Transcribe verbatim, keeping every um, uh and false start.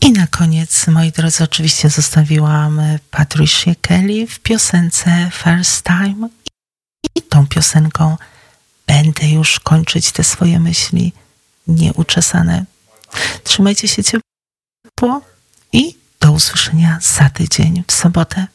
I na koniec, moi drodzy, oczywiście zostawiłam Patricia Kelly w piosence First Time i tą piosenką będę już kończyć te swoje myśli nieuczesane. Trzymajcie się ciepło i do usłyszenia za tydzień w sobotę.